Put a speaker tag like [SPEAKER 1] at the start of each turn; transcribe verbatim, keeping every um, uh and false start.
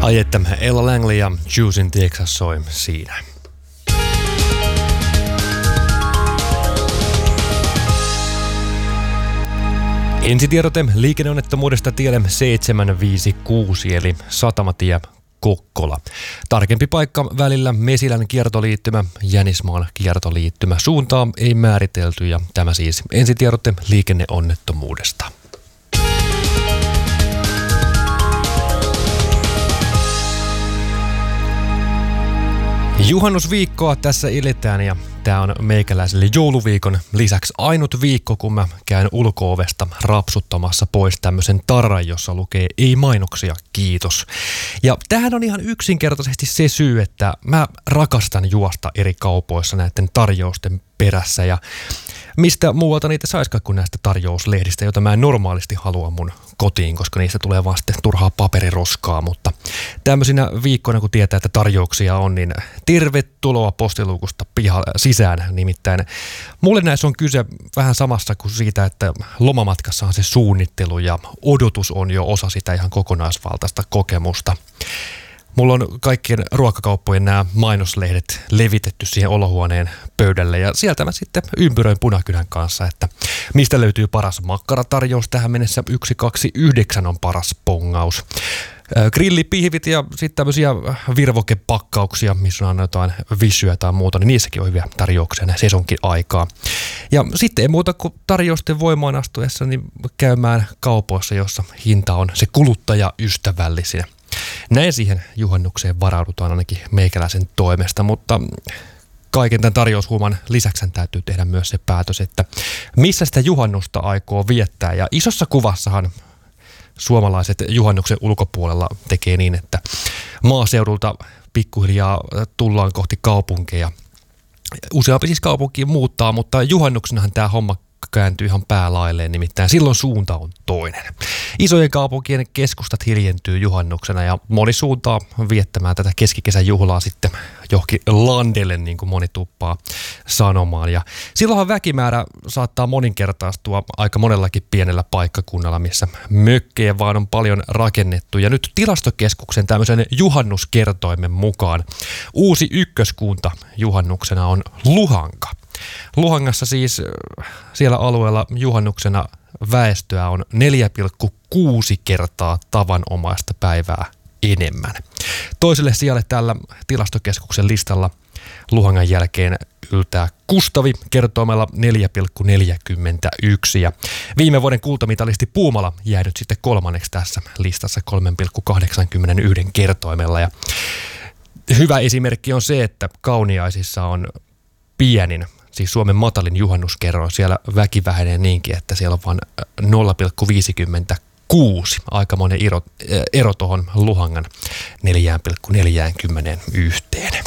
[SPEAKER 1] Ai että Ella Langley ja Juice in Texas soi siinä. Ensitiedote liikenneonnettomuudesta tielle seitsemän viisi kuusi eli Satamatie Kokkola. Tarkempi paikka välillä Mesilän kiertoliittymä, Jänismaan kiertoliittymä. Suuntaa ei määritelty ja tämä siis ensitiedote liikenneonnettomuudesta. Juhannusviikkoa tässä eletään ja tämä on meikäläiselle jouluviikon lisäksi ainut viikko, kun mä käyn ulko-ovesta rapsuttamassa pois tämmöisen tarran, jossa lukee ei mainoksia, kiitos. Ja tämähän on ihan yksinkertaisesti se syy, että mä rakastan juosta eri kaupoissa näiden tarjousten perässä ja mistä muualta niitä saisikaan kuin näistä tarjouslehdistä, joita mä en normaalisti halua mun kotiin, koska niistä tulee vaan sitten turhaa paperiroskaa, mutta tämmöisinä viikkoina, kun tietää, että tarjouksia on, niin tervetuloa postiluukusta piha sisään. Nimittäin mulle näissä on kyse vähän samassa kuin siitä, että lomamatkassa on se suunnittelu ja odotus on jo osa sitä ihan kokonaisvaltaista kokemusta. Mulla on kaikkien ruokakauppojen nämä mainoslehdet levitetty siihen olohuoneen pöydälle ja sieltä mä sitten ympyröin punakynän kanssa, että mistä löytyy paras makkaratarjous tähän mennessä. yksi kaksi yhdeksän on paras pongaus. Grillipihvit ja sitten tämmöisiä virvokepakkauksia, missä on jotain visyä tai muuta, niin niissäkin on hyviä tarjouksia sesonkin aikaa. Ja sitten ei muuta kuin tarjousten voimaan astuessa niin käymään kaupoissa, jossa hinta on se kuluttajaystävällisin. Näin siihen juhannukseen varaudutaan ainakin meikäläisen toimesta, mutta kaiken tämän tarjoushuuman lisäksi täytyy tehdä myös se päätös, että missä sitä juhannusta aikoo viettää. Ja isossa kuvassahan suomalaiset juhannuksen ulkopuolella tekee niin, että maaseudulta pikkuhiljaa tullaan kohti kaupunkeja. Useampi siis kaupunkiin muuttaa, mutta juhannuksenahan tämä homma kääntyy ihan päälailleen, nimittäin silloin suunta on toinen. Isojen kaupunkien keskustat hiljentyy juhannuksena ja moni suuntaa viettämään tätä keskikesän juhlaa sitten johonkin landelle, niin kuin moni tuppaa sanomaan. Ja silloinhan väkimäärä saattaa moninkertaistua aika monellakin pienellä paikkakunnalla, missä mökkejä vaan on paljon rakennettu. Ja nyt Tilastokeskuksen tämmöisen juhannuskertoimen mukaan uusi ykköskunta juhannuksena on Luhanka. Luhangassa siis siellä alueella juhannuksena väestöä on neljä pilkku kuusi kertaa tavanomaista päivää enemmän. Toiselle sijalle tällä Tilastokeskuksen listalla Luhangan jälkeen yltää Kustavi kertoimella neljä pilkku neljäkymmentäyksi ja viime vuoden kultamitalisti Puumala jäi nyt sitten kolmanneksi tässä listassa kolme pilkku kahdeksankymmentäyksi kertoimella. Ja hyvä esimerkki on se, että Kauniaisissa on pienin, siis Suomen matalin juhannuskerroin. Siellä väki vähenee niinkin, että siellä on vain nolla pilkku viisikymmentäkuusi. Aikamoinen ero, ero tuohon Luhangan neljä pilkku neljäkymmentäyksi.